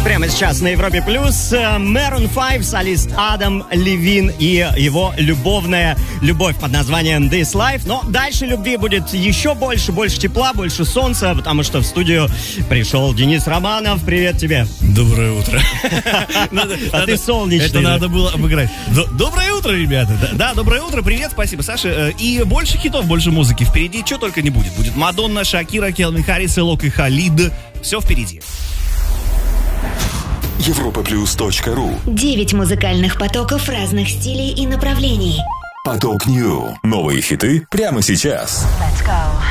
Прямо сейчас на Европе Плюс Maroon 5, солист Адам Левин и его любовная любовь под названием This Life. Но дальше любви будет еще больше тепла, больше солнца, потому что в студию пришел Денис Романов. Привет тебе. Доброе утро. А ты солнечный. Это надо было обыграть. Доброе утро, ребята. Да, доброе утро, привет, спасибо, Саша. И больше хитов, больше музыки впереди. Что только не будет. Будет Мадонна, Шакира, Келвин Харрис, Элок и Халид. Все впереди. Europaplus.ru 9 музыкальных потоков разных стилей и направлений. Поток Нью. Новые хиты прямо сейчас. Let's go.